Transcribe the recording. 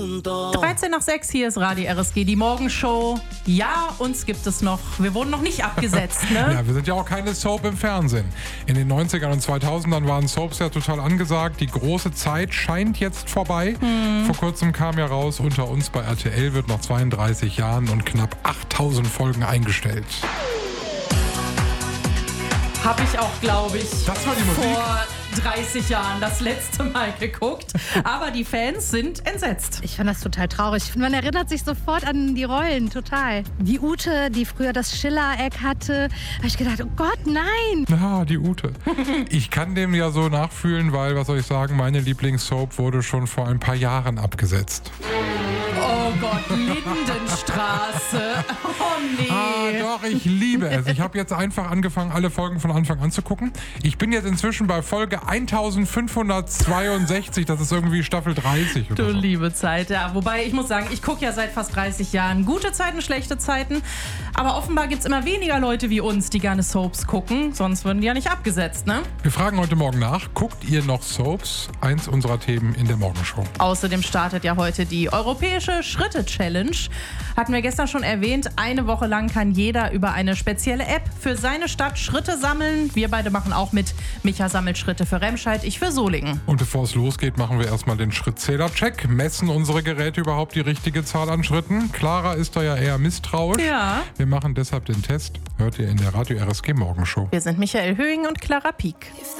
13:06, hier ist Radio RSG, die Morgenshow. Ja, uns gibt es noch. Wir wurden noch nicht abgesetzt, ne? Ja, wir sind ja auch keine Soap im Fernsehen. In den 90ern und 2000ern waren Soaps ja total angesagt. Die große Zeit scheint jetzt vorbei. Vor kurzem kam ja raus, unter uns bei RTL wird nach 32 Jahren und knapp 8000 Folgen eingestellt. Hab ich auch, glaube ich, Das war die Musik. vor 30 Jahren das letzte Mal geguckt. Aber die Fans sind entsetzt. Ich fand das total traurig. Man erinnert sich sofort an die Rollen, total. Die Ute, die früher das Schiller-Eck hatte, habe ich gedacht, oh Gott, nein. Ja, die Ute. Ich kann dem ja so nachfühlen, weil, was soll ich sagen, meine Lieblingssoap wurde schon vor ein paar Jahren abgesetzt. Oh Gott, Lindenstraße. Oh nee. Doch, ich liebe es. Ich habe jetzt einfach angefangen, alle Folgen von Anfang an zu gucken. Ich bin jetzt inzwischen bei Folge 1562. Das ist irgendwie Staffel 30 oder Du so. liebe Zeit, ja. Wobei, ich muss sagen, ich gucke ja seit fast 30 Jahren gute Zeiten, schlechte Zeiten. Aber offenbar gibt es immer weniger Leute wie uns, die gerne Soaps gucken. Sonst würden die ja nicht abgesetzt, ne? Wir fragen heute Morgen nach, guckt ihr noch Soaps? Eins unserer Themen in der Morgenshow. Außerdem startet ja heute die Europäische Schritte-Challenge. Hatten wir gestern schon erwähnt, eine Woche lang kann jeder über eine spezielle App für seine Stadt Schritte sammeln. Wir beide machen auch mit. Micha sammelt Schritte für Remscheid, ich für Solingen. Und bevor es losgeht, machen wir erstmal den Schrittzähler-Check. Messen unsere Geräte überhaupt die richtige Zahl an Schritten? Clara ist da ja eher misstrauisch. Ja. Wir machen deshalb den Test. Hört ihr in der Radio RSG Morgenshow. Wir sind Michael Höhing und Clara Pieck.